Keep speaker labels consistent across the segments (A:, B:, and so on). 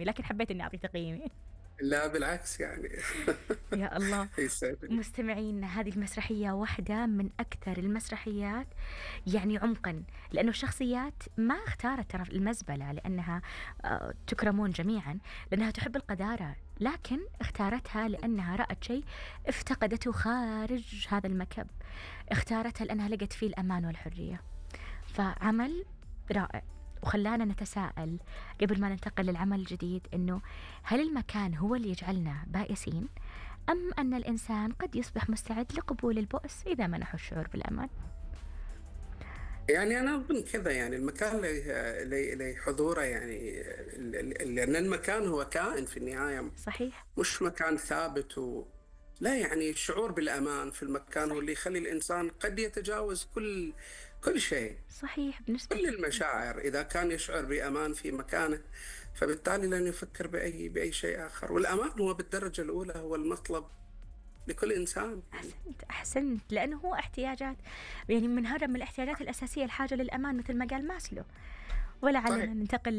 A: تقييمي، لكن حبيت إني أعطي تقييمي.
B: لا بالعكس يعني.
A: يا الله.
B: يسعدني.
A: مستمعين، هذه المسرحية واحدة من أكثر المسرحيات يعني عمقا، لأنه الشخصيات ما اختارت ترى المزبلة لأنها تكرمون جميعا، لأنها تحب القذارة، لكن اختارتها لأنها رأت شيء افتقدته خارج هذا المكب، اختارتها لأنها لقت فيه الأمان والحرية. فعمل رائع، وخلانا نتساءل قبل ما ننتقل للعمل الجديد، إنه هل المكان هو اللي يجعلنا بائسين، أم أن الإنسان قد يصبح مستعد لقبول البؤس إذا منحه الشعور بالأمان؟
B: يعني أنا أظن كذا، يعني المكان له حضوره، يعني لأن المكان هو كائن في النهاية،
A: صحيح.
B: مش مكان ثابت لا، يعني الشعور بالأمان في المكان هو اللي
A: صحيح.
B: يخلي الإنسان قد يتجاوز كل شيء،
A: صحيح بنسبة
B: كل
A: كبيرة.
B: المشاعر. إذا كان يشعر بأمان في مكانه، فبالتالي لن يفكر بأي شيء آخر. والأمان هو بالدرجة الأولى هو المطلب لكل إنسان يعني.
A: أحسنت أحسنت، لأنه هو احتياجات، يعني من هذا من الاحتياجات الأساسية الحاجة للأمان مثل ما قال ماسلو. ولا علينا
B: صحيح.
A: ننتقل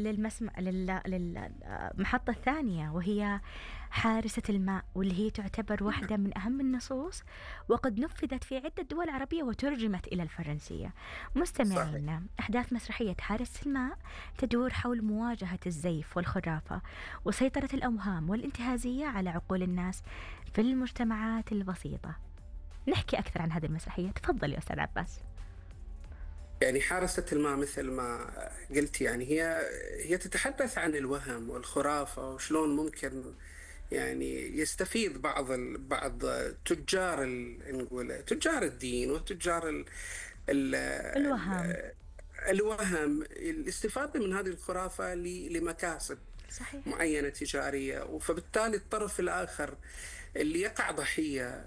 A: للمحطة الثانية، وهي حارسة الماء، واللي هي تعتبر واحدة من أهم النصوص، وقد نفذت في عدة دول عربية وترجمت إلى الفرنسية.
B: صحيح.
A: مستمعينا، أحداث مسرحية حارسة الماء تدور حول مواجهة الزيف والخرافة وسيطرة الأوهام والانتهازية على عقول الناس في المجتمعات البسيطة. نحكي أكثر عن هذه المسرحية، تفضل يا أستاذ عباس.
B: يعني حارسة الماء مثل ما قلت، يعني هي تتحدث عن الوهم والخرافة، وشلون ممكن يعني يستفيد بعض تجار نقول تجار الدين وتجار ال
A: الوهام.
B: ال الوهم، الاستفادة من هذه الخرافة لمكاسب
A: صحيح.
B: معينة تجارية. فبالتالي الطرف الآخر اللي يقع ضحية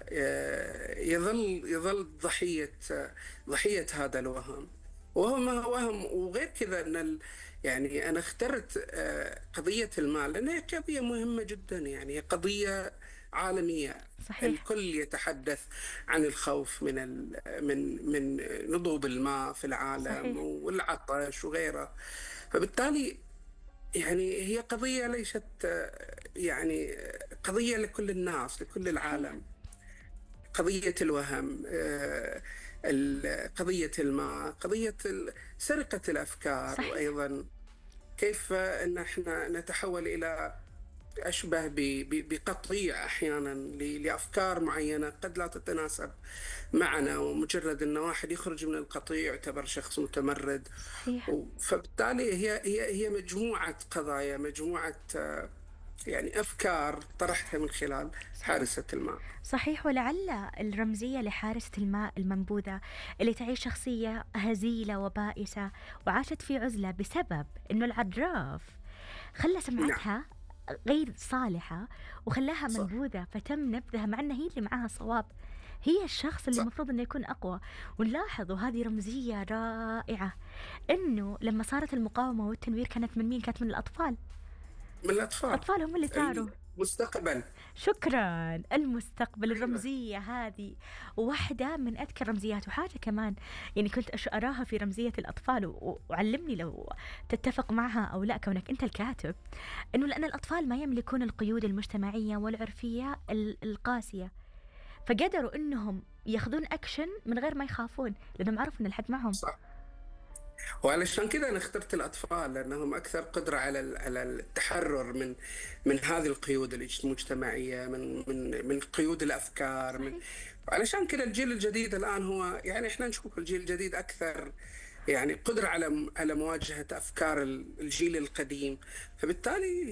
B: يظل ضحية هذا الوهم، وهو ما هو وهم. وغير كذا يعني أنا اخترت قضية المال لأنها قضية مهمة جدا، يعني هي قضية عالمية.
A: صحيح.
B: الكل يتحدث عن الخوف من نضوب الماء في العالم
A: صحيح.
B: والعطش وغيره. فبالتالي يعني هي قضية ليست يعني قضية لكل الناس، لكل
A: صحيح.
B: العالم. قضية الوهم، قضية الماء، قضية سرقة الأفكار،
A: صحيح.
B: وأيضا كيف أن احنا نتحول إلى أشبه بقطيع أحيانا لأفكار معينة قد لا تتناسب معنا، ومجرد أن واحد يخرج من القطيع يعتبر شخص متمرد.
A: صحيح.
B: فبالتالي هي مجموعة قضايا، مجموعة يعني أفكار طرحتها من خلال
A: صحيح.
B: حارسة الماء.
A: صحيح. ولعل الرمزية لحارسة الماء المنبوذة اللي تعيش شخصية هزيلة وبائسة وعاشت في عزلة بسبب أنه العراف خلى
B: نعم.
A: سمعتها غير صالحة وخلاها
B: صح.
A: منبوذة، فتم نبذها، مع أنها هي اللي معاها الصواب، هي الشخص اللي
B: صح.
A: المفروض أنه يكون أقوى. ونلاحظ، وهذه رمزية رائعة، أنه لما صارت المقاومة والتنوير كانت من مين؟ كانت من الأطفال.
B: من الأطفال.
A: الأطفال هم اللي ثاروا.
B: المستقبل.
A: شكرا. المستقبل.
B: أيوة.
A: الرمزية هذه واحدة من أذكى الرمزيات. وحاجة كمان يعني كنت أراها في رمزية الأطفال، وعلمني لو تتفق معها أو لا كونك أنت الكاتب، أنه لأن الأطفال ما يملكون القيود المجتمعية والعرفية القاسية، فقدروا أنهم ياخذون أكشن من غير ما يخافون، لأنهم عرفوا أن الحد معهم.
B: صح. وعلشان كذا أنا اخترت الأطفال، لأنهم أكثر قدرة على التحرر من هذه القيود المجتمعية، من قيود الأفكار.
A: صحيح.
B: علشان كذا الجيل الجديد الآن هو، يعني إحنا نشوف الجيل الجديد أكثر يعني قدرة على مواجهة أفكار الجيل القديم. فبالتالي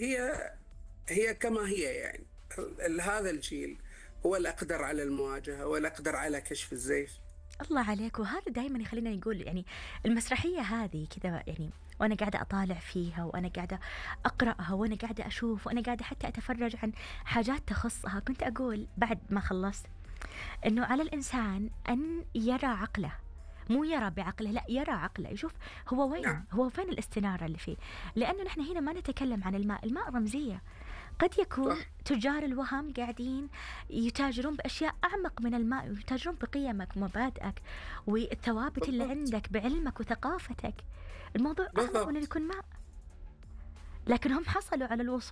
B: هي كما هي، يعني هذا الجيل هو الأقدر على المواجهة، هو الأقدر على كشف الزيف.
A: الله عليك. وهذا دائما يخلينا نقول يعني المسرحية هذه كذا، يعني وأنا قاعدة أطالع فيها، وأنا قاعدة أقرأها، وأنا قاعدة أشوف، وأنا قاعدة حتى أتفرج عن حاجات تخصها، كنت أقول بعد ما خلصت أنه على الإنسان أن يرى عقله، مو يرى بعقله، لا، يرى عقله، يشوف هو وين،
B: نعم.
A: هو فين الاستنارة اللي فيه. لأنه نحن هنا ما نتكلم عن الماء، الماء رمزية. قد يكون
B: صح.
A: تجار الوهم قاعدين يتاجرون بأشياء أعمق من الماء، يتاجرون بقيمك ومبادئك والثوابت اللي
B: بالضبط.
A: عندك بعلمك وثقافتك. الموضوع أعمق من أن
B: بالضبط.
A: يكون ماء، لكن هم حصلوا على الوصول